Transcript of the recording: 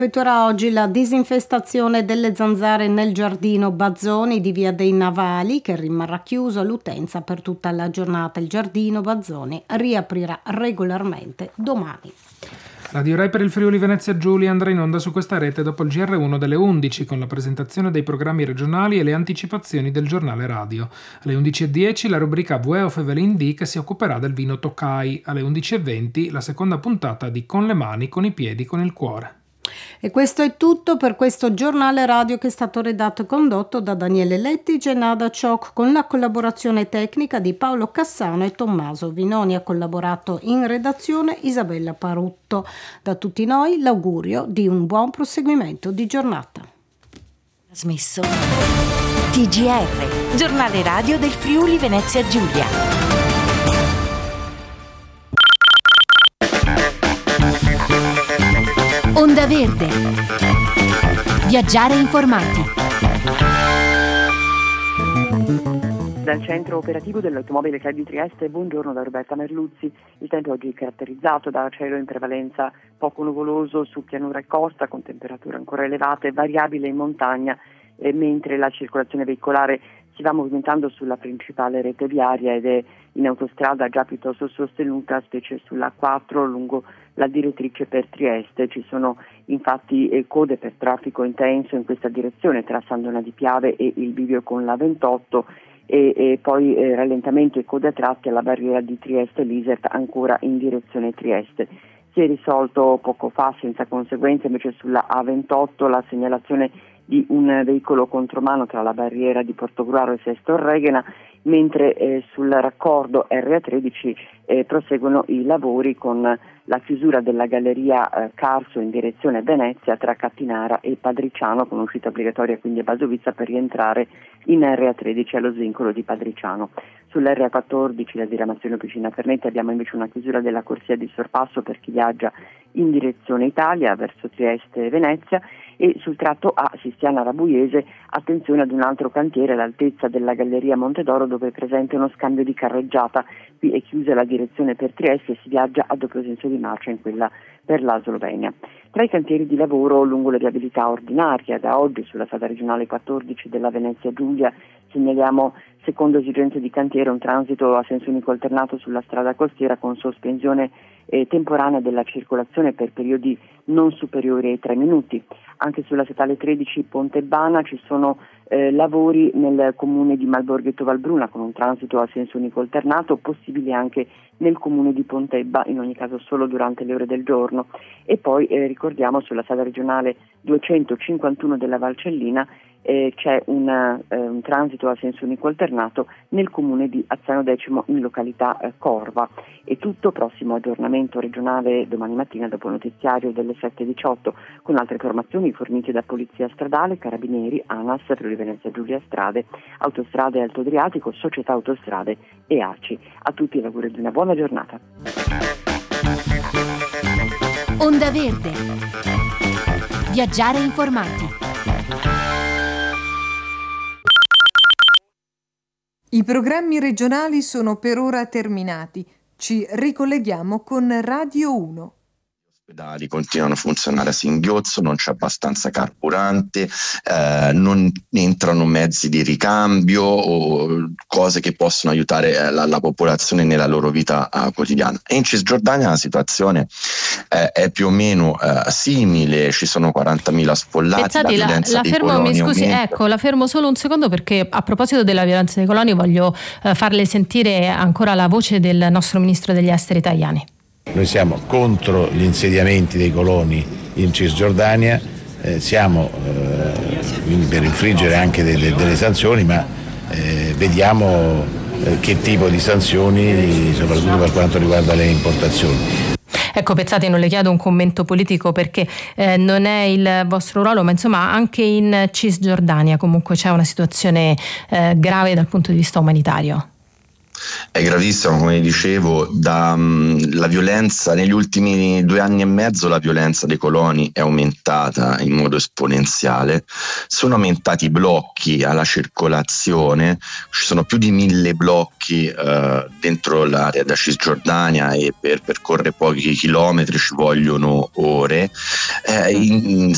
Effettuerà oggi la disinfestazione delle zanzare nel giardino Bazzoni di Via dei Navali, che rimarrà chiuso all'utenza per tutta la giornata. Il giardino Bazzoni riaprirà regolarmente domani. Radio Rai per il Friuli Venezia Giulia andrà in onda su questa rete dopo il GR1 delle 11 con la presentazione dei programmi regionali e le anticipazioni del giornale radio. Alle 11.10 la rubrica Vue of Evelyn D che si occuperà del vino Tokai. Alle 11.20 la seconda puntata di Con le mani, con i piedi, con il cuore. E questo è tutto per questo giornale radio che è stato redatto e condotto da Daniele Lettige e Nada Ciocc con la collaborazione tecnica di Paolo Cassano e Tommaso Vinoni. Ha collaborato in redazione Isabella Parutto. Da tutti noi l'augurio di un buon proseguimento di giornata. Trasmesso TGR, giornale radio del Friuli Venezia Giulia. Onda Verde. Viaggiare informati. Dal centro operativo dell'Automobile Club di Trieste, buongiorno da Roberta Merluzzi. Il tempo oggi è caratterizzato da cielo in prevalenza poco nuvoloso su pianura e costa, con temperature ancora elevate, variabile in montagna, mentre la circolazione veicolare si va movimentando sulla principale rete viaria ed è in autostrada già piuttosto sostenuta, specie sulla A4 lungo la direttrice per Trieste. Ci sono infatti code per traffico intenso in questa direzione tra Sandona di Piave e il bivio con la 28 e poi rallentamento e code a tratti alla barriera di Trieste-Lisert ancora in direzione Trieste. Si è risolto poco fa senza conseguenze invece sulla A28 la segnalazione di un veicolo contromano tra la barriera di Portogruaro e Sesto Reghena, mentre sul raccordo RA13 proseguono i lavori con la chiusura della galleria Carso in direzione Venezia tra Cattinara e Padriciano, con uscita obbligatoria quindi a Basovizza per rientrare in RA13 allo svincolo di Padriciano. Sull'RA14 la diramazione Officina Fernette abbiamo invece una chiusura della corsia di sorpasso per chi viaggia in direzione Italia verso Trieste e Venezia, e sul tratto A Sistiana-Rabuiese attenzione ad un altro cantiere all'altezza della galleria Montedoro dove è presente uno scambio di carreggiata. Qui è chiusa la direzione per Trieste e si viaggia a doppio senso di marcia in quella per la Slovenia. Tra i cantieri di lavoro lungo la viabilità ordinaria da oggi sulla strada regionale 14 della Venezia Giulia segnaliamo, secondo esigenze di cantiere, un transito a senso unico alternato sulla strada costiera con sospensione temporanea della circolazione per periodi non superiori ai 3 minuti. Anche sulla statale 13 Pontebana ci sono lavori nel comune di Malborghetto Valbruna con un transito a senso unico alternato, possibile anche nel comune di Pontebba, in ogni caso solo durante le ore del giorno. E poi ricordiamo sulla strada regionale 251 della Valcellina c'è un transito a senso unico alternato nel comune di Azzano Decimo in località Corva. E tutto, prossimo aggiornamento regionale domani mattina dopo il notiziario delle 7.18 con altre informazioni fornite da Polizia Stradale, Carabinieri, ANAS, Friuli Venezia Giulia Strade, Autostrade Alto Adriatico, Società Autostrade e ACI. A tutti l'augurio di una buona giornata. Onda Verde. Viaggiare informati. I programmi regionali sono per ora terminati. Ci ricolleghiamo con Radio 1. Gli ospedali continuano a funzionare a singhiozzo, non c'è abbastanza carburante, non entrano mezzi di ricambio o cose che possono aiutare la popolazione nella loro vita quotidiana. E in Cisgiordania la situazione è più o meno simile, ci sono 40.000 sfollati. Pensate, la fermo, mi scusi, ecco, la fermo solo un secondo perché a proposito della violenza dei coloni voglio farle sentire ancora la voce del nostro ministro degli esteri Tajani. Noi siamo contro gli insediamenti dei coloni in Cisgiordania, siamo quindi per infliggere anche delle sanzioni, ma vediamo che tipo di sanzioni, soprattutto per quanto riguarda le importazioni. Ecco, Pezzati, non le chiedo un commento politico perché non è il vostro ruolo, ma insomma anche in Cisgiordania comunque c'è una situazione grave dal punto di vista umanitario. È gravissimo, come dicevo, la violenza negli ultimi 2 anni e mezzo, la violenza dei coloni è aumentata in modo esponenziale, sono aumentati i blocchi alla circolazione, ci sono più di 1.000 blocchi dentro l'area da Cisgiordania e per percorrere pochi chilometri ci vogliono ore,